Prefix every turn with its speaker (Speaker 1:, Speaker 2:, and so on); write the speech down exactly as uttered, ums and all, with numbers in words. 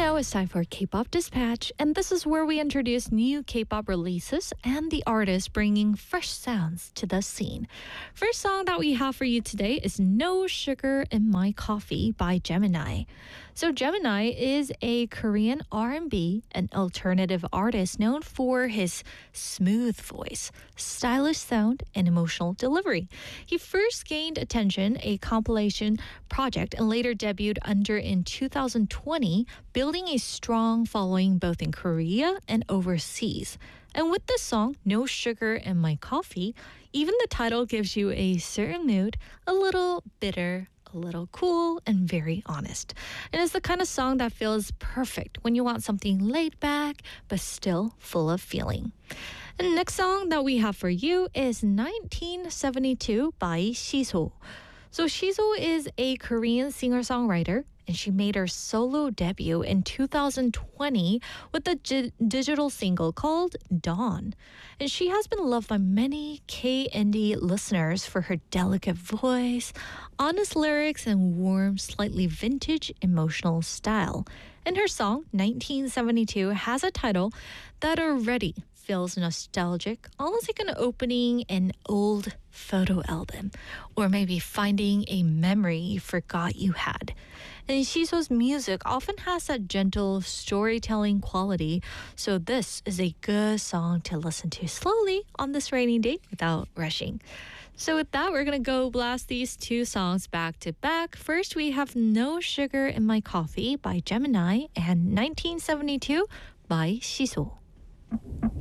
Speaker 1: now it's time for K-Pop Dispatch, and this is where we introduce new K-pop releases and the artists bringing fresh sounds to the scene. First song that we have for you today is No Sugar in My Coffee by Gemini. So Gemini is a Korean R and B and alternative artist known for his smooth voice, stylish sound, and emotional delivery. He first gained attention a compilation project and later debuted under in two thousand twenty, building a strong following both in Korea and overseas. And with this song, No Sugar in My Coffee, even the title gives you a certain mood, a little bitter, a little cool, and very honest. And it's the kind of song that feels perfect when you want something laid back, but still full of feeling. And next song that we have for you is nineteen seventy-two by Shiso. So Shiso is a Korean singer-songwriter, and she made her solo debut in two thousand twenty with a gi- digital single called Dawn. And she has been loved by many K-indie listeners for her delicate voice, honest lyrics, and warm, slightly vintage emotional style. And her song, nineteen seventy-two, has a title that already feels nostalgic, almost like an opening an old photo album, or maybe finding a memory you forgot you had. And Shiso's music often has that gentle storytelling quality, so this is a good song to listen to slowly on this rainy day without rushing. So with that, we're going to go blast these two songs back to back. First, we have No Sugar in My Coffee by Gemini and nineteen seventy-two by Shiso.